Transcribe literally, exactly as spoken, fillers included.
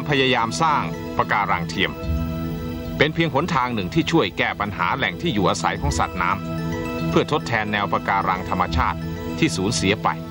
พยายามสร้างปะการังเทียมเป็นเพียงหนทางหนึ่งที่ช่วยแก้ปัญหาแหล่งที่อยู่อาศัยของสัตว์น้ำเพื่อทดแทนแนวปะการังธรรมชาติที่สูญเสียไป